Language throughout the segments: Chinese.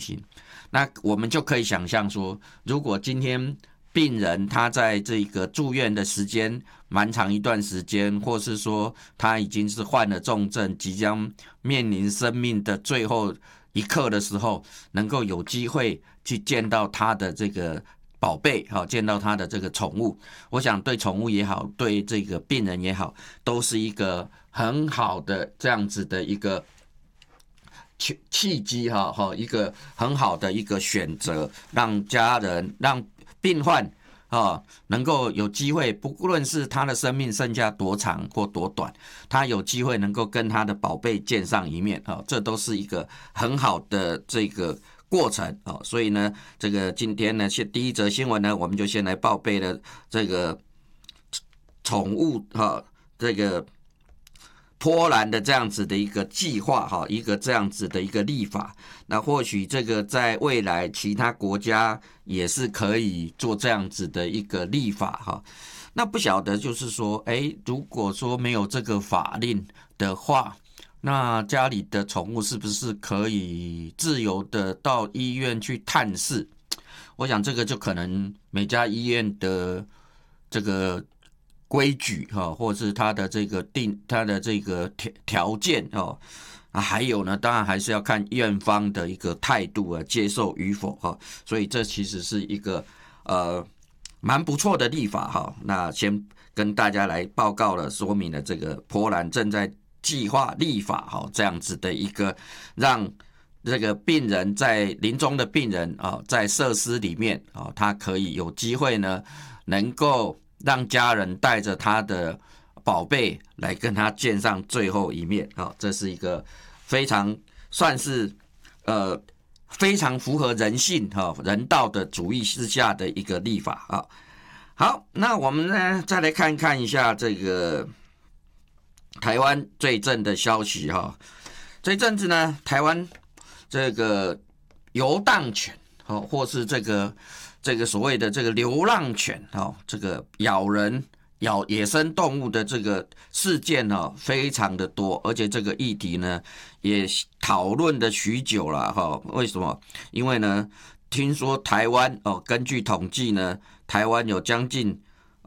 情。那我们就可以想象说，如果今天病人他在这个住院的时间蛮长一段时间，或是说他已经是患了重症，即将面临生命的最后一刻的时候，能够有机会去见到他的这个宝贝，见到他的这个宠物，我想对宠物也好，对这个病人也好，都是一个很好的这样子的一个契机，一个很好的一个选择，让家人、让病患能够有机会，不论是他的生命剩下多长或多短，他有机会能够跟他的宝贝见上一面，这都是一个很好的这个过程。所以呢，这个今天呢，第一则新闻呢，我们就先来报备了这个宠物这个波兰的这样子的一个计划，一个这样子的一个立法，那或许这个在未来其他国家也是可以做这样子的一个立法。那不晓得就是说，如果说没有这个法令的话，那家里的宠物是不是可以自由的到医院去探视？我想这个就可能每家医院的这个规矩或是它的这个条件还有呢，当然还是要看院方的一个态度接受与否所以这其实是一个蛮不错的立法那先跟大家来报告了，说明了这个波兰正在计划立法这样子的一个让这个病人在临终的病人在设施里面他可以有机会呢，能够让家人带着他的宝贝来跟他见上最后一面这是一个非常算是非常符合人性人道的主义之下的一个立法好，那我们呢再来看一下这个台湾最近的消息这一阵子呢，台湾这个游荡犬或是这个所谓的这个流浪犬这个咬野生动物的这个事件非常的多，而且这个议题呢也讨论了许久了为什么？因为呢，听说台湾根据统计呢，台湾有将近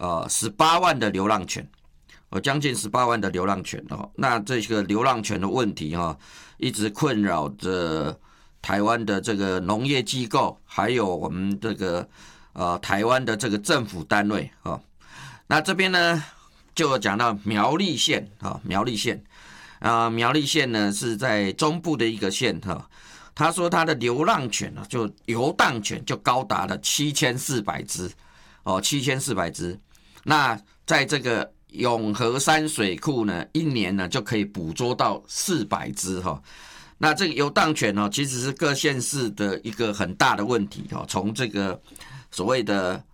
18万的流浪犬，将近18万的流浪犬那这个流浪犬的问题一直困扰着台湾的这个农业机构，还有我们这个台湾的这个政府单位那这边呢就讲到苗栗县苗栗县呢是在中部的一个县他说他的流浪犬就游荡犬就高达了7400只7400只。那在这个永和山水库呢，一年呢就可以捕捉到400只那这个游荡犬其实是各县市的一个很大的问题从这个所谓的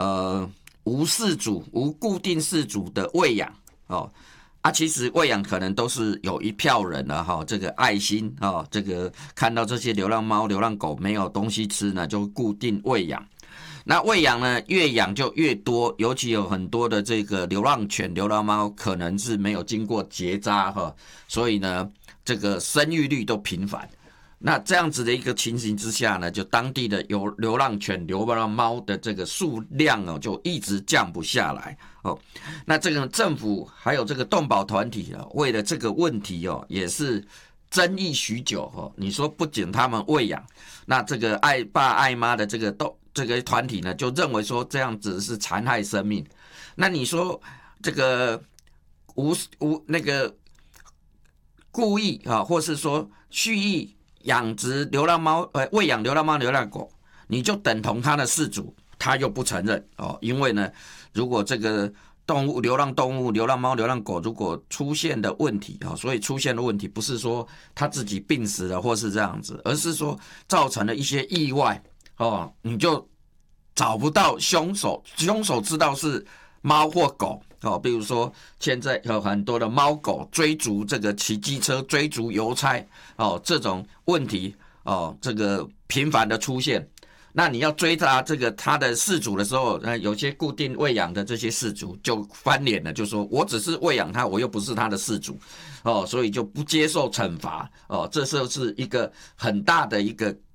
无固定饲主的喂养其实喂养可能都是有一票人这个爱心这个看到这些流浪猫、流浪狗没有东西吃呢，就固定喂养。那喂养呢，越养就越多，尤其有很多的这个流浪犬、流浪猫可能是没有经过结扎所以呢，这个生育率都频繁。那这样子的一个情形之下呢，就当地的流浪犬、流浪猫的这个数量就一直降不下来那这个政府还有这个动保团体为了这个问题也是争议许久你说不仅他们喂养，那这个爱爸爱妈的这个团体呢，就认为说这样子是残害生命。那你说这个那个故意或是说蓄意养殖流浪猫，喂养流浪猫、流浪狗，你就等同他的饲主，他又不承认因为呢，如果这个流浪动物、流浪猫、流浪狗如果出现的问题所以出现的问题不是说他自己病死了或是这样子，而是说造成了一些意外你就找不到凶手知道是猫或狗比如说现在有很多的猫狗追逐这个骑机车追逐邮差这种问题这个频繁的出现。那你要追查这个他的饲主的时候，有些固定喂养的这些饲主就翻脸了，就说我只是喂养他，我又不是他的饲主所以就不接受惩罚这就是一个很大的一个